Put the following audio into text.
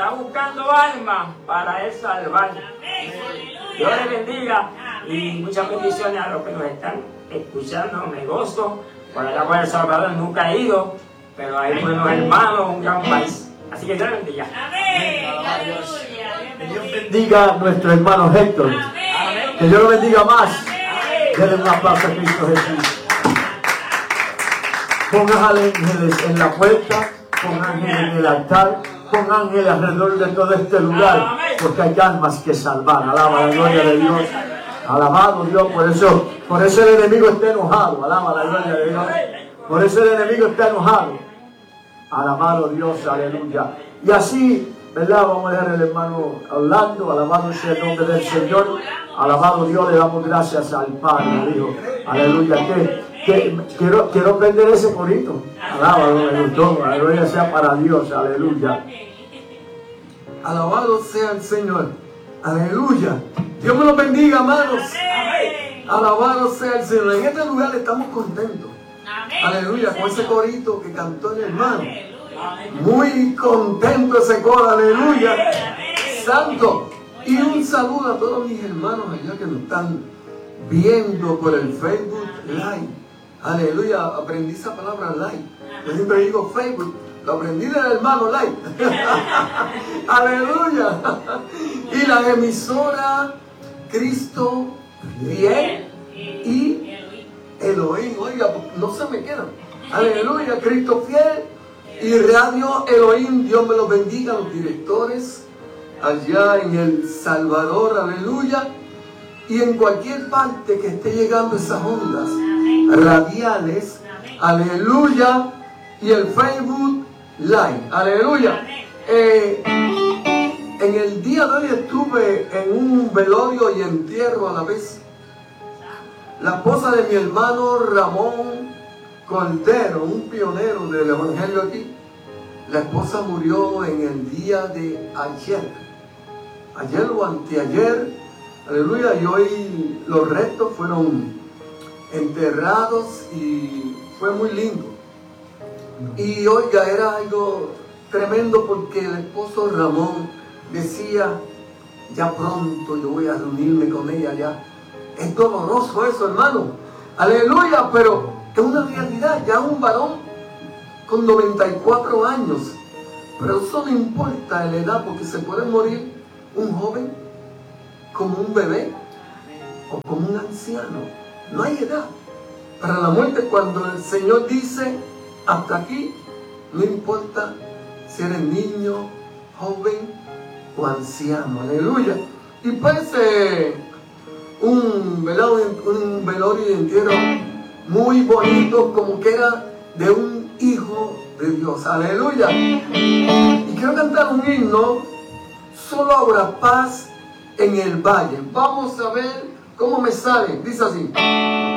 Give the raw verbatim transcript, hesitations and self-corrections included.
está buscando almas para él salvar. Dios les bendiga y muchas bendiciones a los que nos están escuchando. Me gozo por el agua del Salvador. Nunca he ido, pero hay buenos hermanos, un gran país. Así que Dios les bendiga. Amén. Aleluya. Que Dios bendiga a nuestro hermano Héctor. Amén. Que Dios lo bendiga más. Denle un aplauso a Cristo Jesús. Pon ángeles en la puerta, pon ángeles en el altar, pon ángeles alrededor de todo este lugar, porque hay almas que salvar. Alaba la gloria de Dios. Alabado Dios, por eso, por eso el enemigo está enojado. Alaba la gloria de Dios. Por eso el enemigo está enojado. Alabado Dios, aleluya. Y así, ¿verdad? Vamos a dejar al hermano hablando. Alabado sea el nombre del Señor. Alabado Dios, le damos gracias al Padre, al Hijo. Aleluya. Que, que, quiero, quiero aprender ese corito. Alabado, me gustó. Aleluya sea para Dios. Aleluya. Alabado sea el Señor. Aleluya. Dios me lo bendiga, hermanos. Alabado sea el Señor. En este lugar estamos contentos. Aleluya. Con ese corito que cantó el hermano. Muy contento ese coro. Aleluya. Santo. Y un saludo a todos mis hermanos allá que nos están viendo por el Facebook Live. Aleluya. Aprendí esa palabra live. Yo siempre digo Facebook. Lo aprendí del hermano Live. Aleluya. Y la emisora Cristo Fiel y Elohim. Oiga, no se me quedan. Aleluya. Cristo Fiel y Radio Elohim. Dios me los bendiga, los directores allá en El Salvador. Aleluya. Y en cualquier parte que esté llegando esas ondas radiales. Aleluya. Y el Facebook Live. Aleluya. Eh, en el día de hoy estuve en un velorio y entierro a la vez. La esposa de mi hermano Ramón Cordero, un pionero del evangelio aquí. La esposa murió en el día de ayer. Ayer o anteayer. Aleluya. Y hoy los restos fueron enterrados y fue muy lindo. Y oiga, era algo tremendo porque el esposo Ramón decía, ya pronto yo voy a reunirme con ella ya. Es doloroso eso, hermano. Aleluya, pero es una realidad. Ya un varón con noventa y cuatro años. Pero eso no importa la edad, porque se puede morir un joven como un bebé o como un anciano. No hay edad para la muerte. Cuando el Señor dice hasta aquí, no importa si eres niño, joven o anciano. Aleluya. Y pues eh, un, velorio, un velorio de entierro muy bonito, como que era de un hijo de Dios. Aleluya. Y quiero cantar un himno. Solo habrá paz en el valle. Vamos a ver cómo me sale. Dice así.